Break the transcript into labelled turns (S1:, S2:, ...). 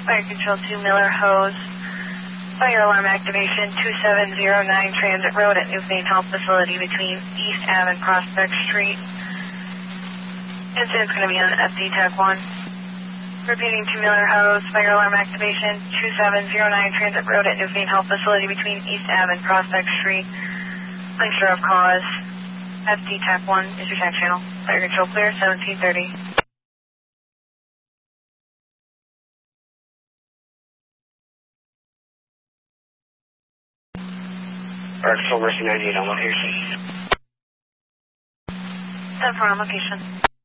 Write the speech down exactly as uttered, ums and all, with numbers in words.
S1: Fire Control two Miller Hose. Fire alarm activation two seven zero nine Transit Road at New Main Health Facility between East Ave and Prospect Street. Incident's going to be on F D TAC one. Repeating two Miller Hose. Fire alarm activation two seven zero nine Transit Road at New Main Health Facility between East Ave and Prospect Street. Unsure of cause. F D TAC one is your TAC channel. Fire Control clear, seventeen thirty.
S2: Fire Control Mercy ninety-eight on location.
S1: ten four on location.